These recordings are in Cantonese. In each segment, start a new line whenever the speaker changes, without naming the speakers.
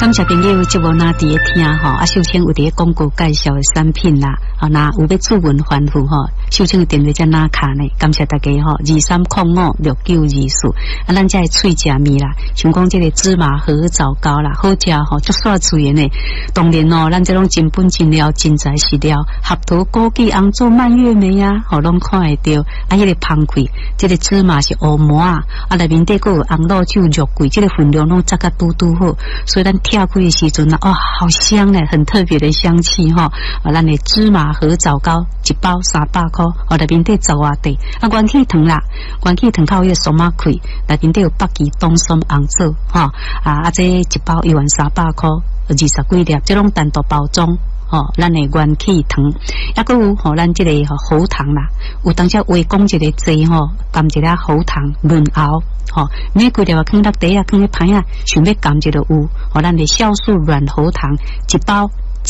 感谢朋友节目那伫咧听吼，秀清有伫咧广告介绍的产品啦，那有要注文反复吼，秀清的电话在哪卡呢？感谢大家吼，23056924，咱这脆食面啦，像讲这个芝麻荷枣糕啦，好食吼，足煞脆的呢。当然哦，咱这种真本真料、真材实料，合桃、枸杞、红枣、蔓越莓啊，吼拢看会到。啊，迄个芳开，这个芝麻是乌麻啊，内面底个有红肉酒、肉桂，这个分量拢扎甲嘟嘟好，所以咱跳开的时阵啊，好香呢，很特别的香气哈。咱的芝麻荷枣糕一包300块，内面底10瓦地，元气糖啦，元气糖靠迄个松马开，内面底有北极冬松红枣哈，这一包11300块，20几粒，这种单独包装。咱的元气糖，还佫有咱这个喉糖啦，有当时微讲一个剂含一粒喉糖润喉，每几粒啊，放落地啊，放咧盘啊，想要含一个有，咱的酵素软喉糖一包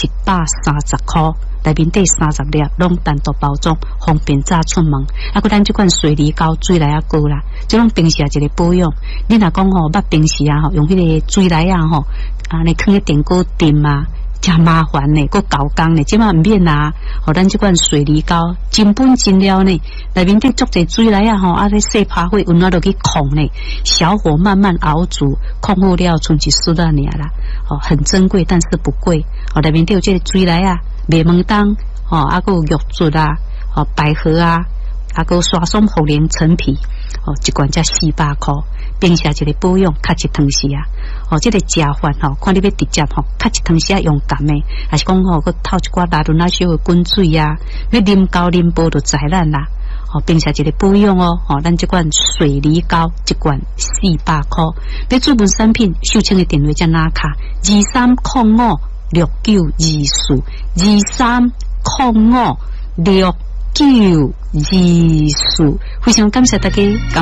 130块，内面底30粒，拢单独包装，方便早出门。还佫咱这款水梨膏水来啊膏啦，这种平时一个保养。你若讲捌平时啊用迄个水来啊你放咧电锅炖啊。真麻烦呢，佫搞工呢，即马唔免啦。咱这款水梨膏真本真料呢，内面底足侪水来啊咧细拍火，温暖落去控呢，小火慢慢熬煮，控好了剩一丝仔尔啦。很珍贵，但是不贵。内面底有这个水来啊，麦门冬还佫有玉竹啊，百合啊，还佫刷松茯苓陈皮，一罐才400块。平时一个保养，较一汤时啊，这个食法看你要直接较一汤时用甘的，还是讲佫透一寡拉伦那小的滚水啊，要啉高啉煲就知咱啦。平时一个保养咱这款水梨膏一罐400块，要注文产品，秀清的电话在哪卡？23056924，23056924，非常感谢大家。